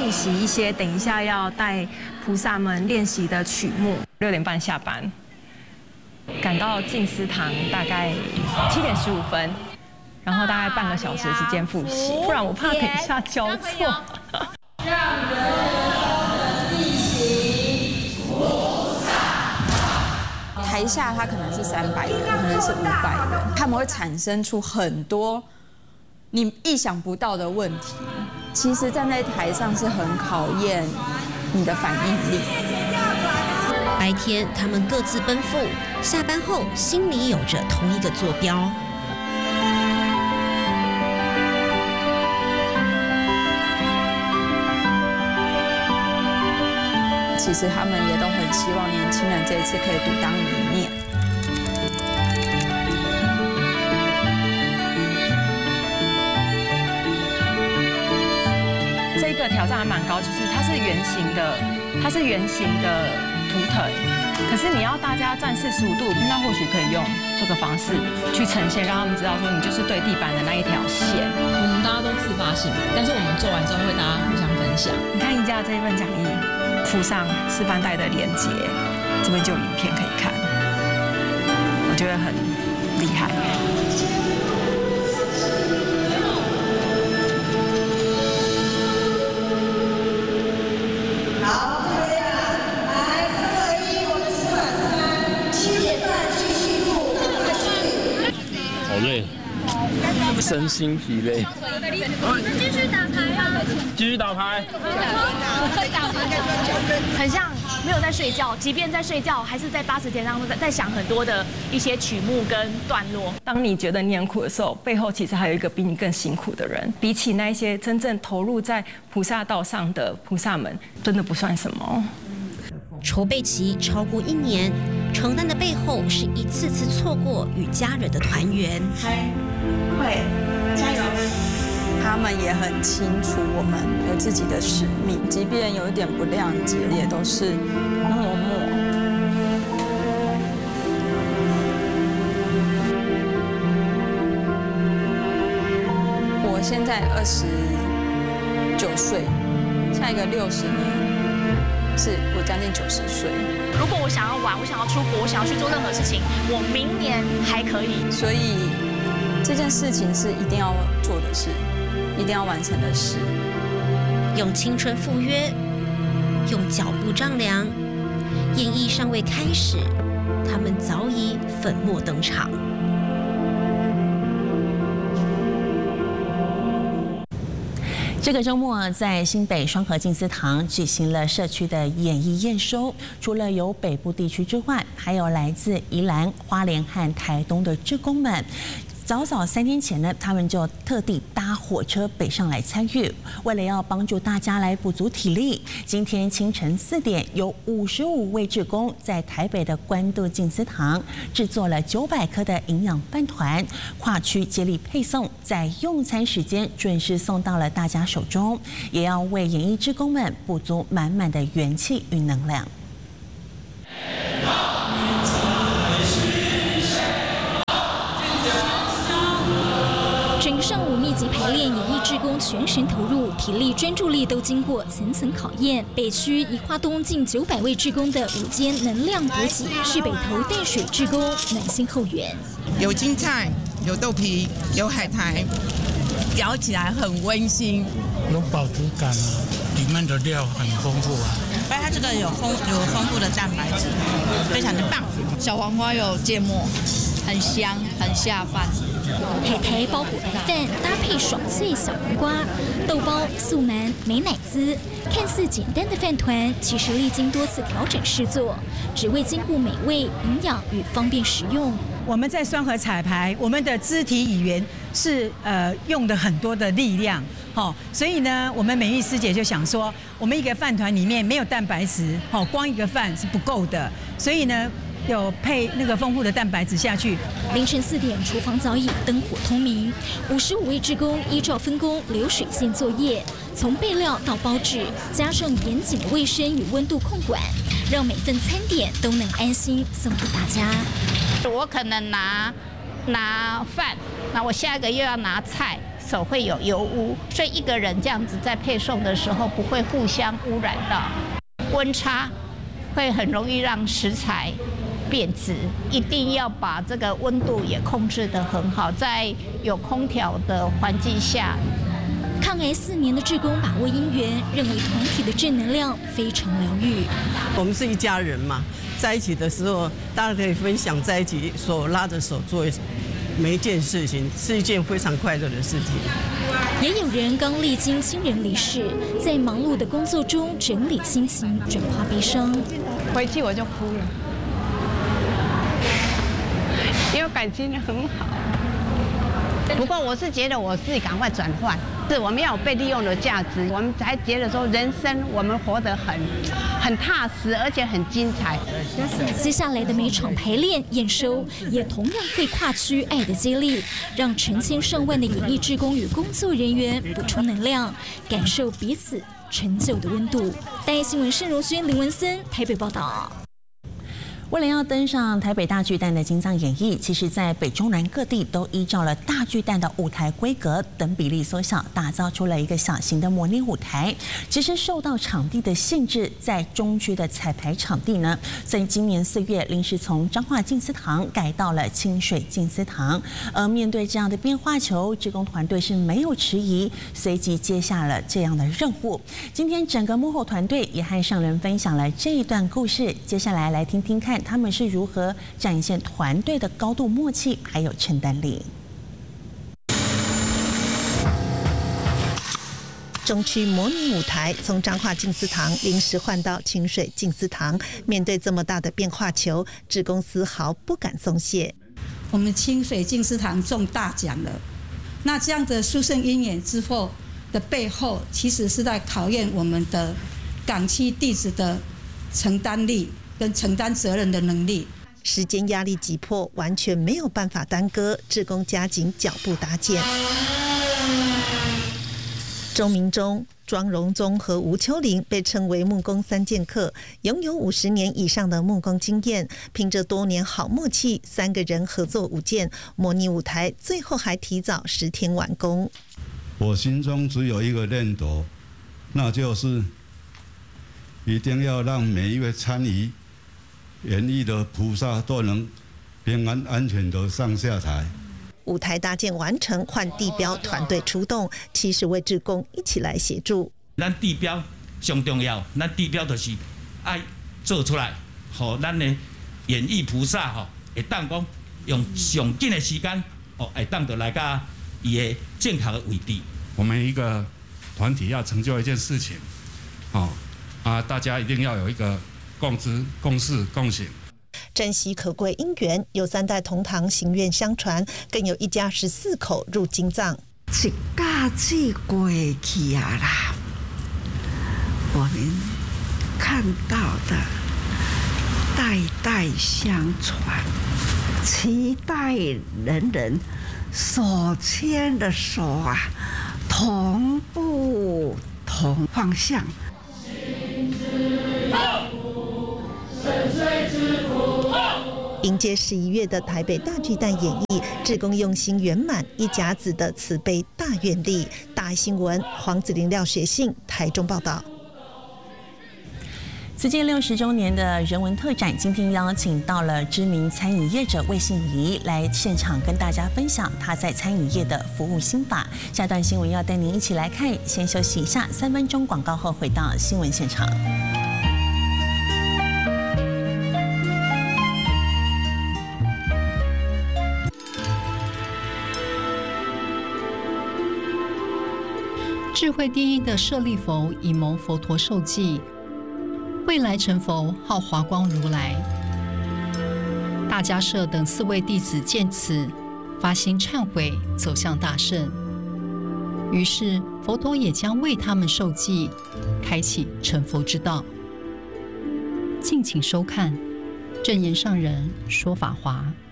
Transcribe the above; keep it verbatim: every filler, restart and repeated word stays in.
复习一些等一下要带菩萨们练习的曲目。六点半下班，赶到静思堂大概七点十五分，然后大概半个小时的时间复习，不然我怕等一下交错。 台下他可能是三百人，可能是五百人，他们会产生出很多你意想不到的问题。其实站在台上是很考验你的反应力。 白天他们各自奔赴，下班后心里有着同一个坐标。 其实他们也都很希望年轻人这一次可以独当一面。 这个挑战还蛮高，就是它是圆形的，它是圆形的图腾，可是你要大家站四十五度，那或许可以用这个方式去呈现，让他们知道说你就是对地板的那一条线。 我们大家都自发性，但是我们做完之后会大家互相分享。 你看宜家这一份讲义。附上示范带的连结，这边就有影片可以看，我觉得很厉害。 好，各位啊，来三二一，我们四晚三，七点半继续录，快去。 好累，身心疲累。 继续打牌啊！ 继续打牌。 会打牌，很像没有在睡觉，即便在睡觉，还是在八十天当中在在想很多的一些曲目跟段落。 当你觉得你很苦的时候，背后其实还有一个比你更辛苦的人。比起那一些真正投入在菩萨道上的菩萨们，真的不算什么。 筹备期超过一年，承担的背后是一次次错过与家人的团圆。 开会，加油！ 他们也很清楚我们有自己的使命，即便有一点不谅解，也都是默默。我现在二十九岁，下一个六十年，是我将近九十岁。 如果我想要玩，我想要出国，我想要去做任何事情，我明年还可以。 所以这件事情是一定要做的事。一定要完成的事， 用青春赴约，用脚步丈量。演艺尚未开始，他们早已粉墨登场。 这个周末，在新北双和静思堂举行了社区的演艺验收。除了有北部地区之外，还有来自宜兰、花莲和台东的志工们。早早三天前呢，他们就特地搭火车北上来参与，为了要帮助大家来补足体力。今天清晨四点，有五十五位志工在台北的关渡静思堂制作了九百颗的营养饭团，跨区接力配送，在用餐时间准时送到了大家手中，也要为演艺志工们补足满满的元气与能量。 整个上午密集排练，演艺志工全神投入，体力专注力都经过层层考验。北区宜花东近九百位志工的午间能量补给，是北投淡水志工暖心后援。 有青菜，有豆皮，有海苔，咬起来很温馨， 有饱足感啊，里面的料很丰富啊。 而它这个有丰有丰富的蛋白质，非常的棒。 小黄瓜有芥末，很香，很下饭。 海苔包裹白饭，搭配爽脆小黄瓜、豆包、素鳗、美乃滋，看似简单的饭团，其实历经多次调整试做，只为兼顾美味、营养与方便食用。 我们在双和彩排，我们的肢体语言是呃用的很多的力量，哦，所以呢，我们美玉师姐就想说，我们一个饭团里面没有蛋白质，哦，光一个饭是不够的，所以呢。有配那个丰富的蛋白质下去。 凌晨四点，厨房早已灯火通明，五十五位志工依照分工流水线作业，从备料到包制，加上严谨的卫生与温度控管，让每份餐点都能安心送给大家。 我可能拿拿饭，那我下一个又要拿菜， 手会有油污，所以一个人这样子在配送的时候不会互相污染到。温差会很容易让食材变质，一定要把这个温度也控制得很好，在有空调的环境下。 抗癌四年的志工把握因缘，认为团体的正能量非常疗愈。 我们是一家人嘛，在一起的时候，大家可以分享在一起，手拉着手做每一件事情，是一件非常快乐的事情。 也有人刚历经亲人离世，在忙碌的工作中整理心情，转化悲伤。 回去我就哭了，因为感情很好。不过我是觉得我自己赶快转换，是我们要有被利用的价值，我们才觉得说人生我们活得很很踏实，而且很精彩。 接下来的每场排练、验收，也同样会跨区爱的接力，让成千上万的演艺志工与工作人员补充能量，感受彼此成就的温度。大新闻盛荣轩、林文森台北报道。 为了要登上台北大巨蛋的金藏演艺，其实在北中南各地都依照了大巨蛋的舞台规格等比例缩小，打造出了一个小型的模拟舞台。其实受到场地的限制，在中区的彩排场地呢，所以今年四月临时从彰化静思堂改到了清水静思堂。而面对这样的变化球，志工团队是没有迟疑，随即接下了这样的任务。今天整个幕后团队也和上人分享了这一段故事，接下来来听听看他们是如何展现团队的高度默契还有承担力。 中区模拟舞台从彰化静思堂临时换到清水静思堂，面对这么大的变化球，志工丝毫不敢松懈。 我们清水静思堂中大奖了，那这样的殊胜因缘之后的背后，其实是在考验我们的港区弟子的承担力跟承担责任的能力。 时间压力急迫，完全没有办法耽搁，志工加紧脚步搭建。周明忠、庄荣宗和吴秋玲被称为木工三剑客，拥有五十年以上的木工经验，凭着多年好默契，三个人合作舞建模拟舞台，最后还提早十天完工。 我心中只有一个念头，那就是一定要让每一位参与演艺的菩萨都能平安安全的上下台。 舞台搭建完成，换地标团队出动，七十位志工一起来协助。 咱地标上重要，咱地标就是爱做出来，好咱的演艺菩萨吼，会当讲用上紧的时间，哦，会当到来到伊的正确的位置。 我们一个团体要成就一件事情，哦啊，大家一定要有一个共知、共事、共行。 珍惜可贵因缘，有三代同堂行愿相传，更有一家十四口入金藏。 一家子过去啊啦，我们看到的代代相传，期待人人手牵的手啊，同步同方向。 迎接十一月的台北大巨蛋演艺，志工用心圆满一甲子的慈悲大愿力。大新闻黄子玲、廖学信台中报道。 此届六十周年的人文特展，今天邀请到了知名餐饮业者魏信仪来现场跟大家分享他在餐饮业的服务心法。下段新闻要带您一起来看，先休息一下，三分钟广告后回到新闻现场。 智慧第一的舍利佛以蒙佛陀受记，未来成佛号华光如来。大迦叶等四位弟子见此，发心忏悔，走向大圣。于是佛陀也将为他们受记，开启成佛之道。敬请收看正言上人说法华。